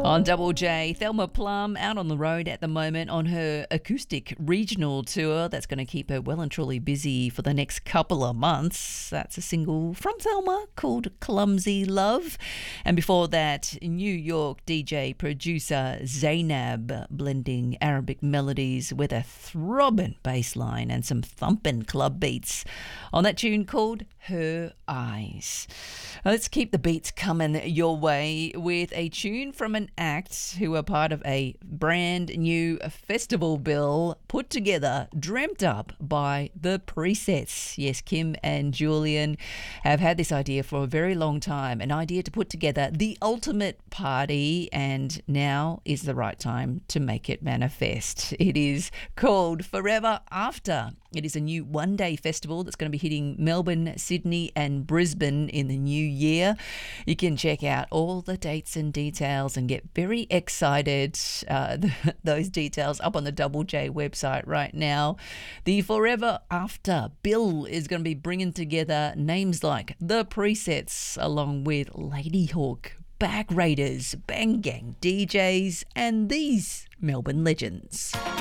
On Double J, Thelma Plum out on the road at the moment on her acoustic regional tour. That's going to keep her well and truly busy for the next couple of months. That's a single from Thelma called Clumsy Love. And before that, New York DJ producer Zainab blending Arabic melodies with a throbbing bass line and some thumping club beats on that tune called Her Eyes. Let's keep the beats coming your way with a tune from an act who are part of a brand new festival bill put together, dreamt up by The Presets. Yes, Kim and Julian have had this idea for a very long time, an idea to put together the ultimate party, and now is the right time to make it manifest. It is called Forever After. It is a new one-day festival that's going to be hitting Melbourne, Sydney and Brisbane in the new year. You can check out all the dates and details and get very excited. Those details up on the Double J website right now. The Forever After bill is going to be bringing together names like The Presets along with Ladyhawke, Back Raiders, Bang Gang DJs and these Melbourne legends.